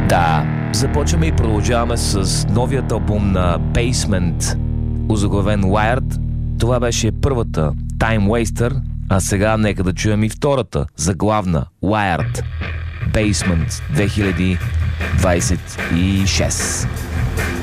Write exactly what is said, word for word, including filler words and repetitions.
Да, започваме и продължаваме с новият албум на Basement, озаглавен Wired. Това беше първата, Time Waster, а сега нека да чуем и втората, заглавна, Wired, Basement две хиляди двадесет и шеста.